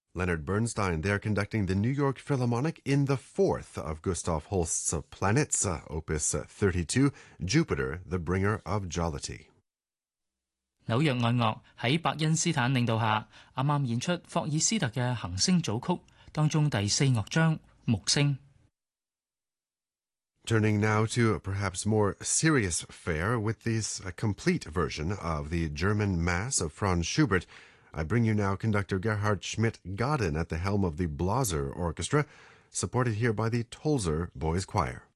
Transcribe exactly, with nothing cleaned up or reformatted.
Leonard Bernstein there conducting the New York Philharmonic in the fourth of Gustav Holst's Planets, uh, Opus thirty-two, Jupiter, the Bringer of Jollity. 紐約愛樂喺伯恩斯坦領導下，啱啱演出霍爾斯特嘅行星組曲，當中第四樂章木星。 Turning now to perhaps more serious fare with this uh, complete version of the German Mass of Franz Schubert, I bring you now conductor Gerhard Schmidt-Gaden at the helm of the Blaser Orchestra, supported here by the Tolzer Boys Choir.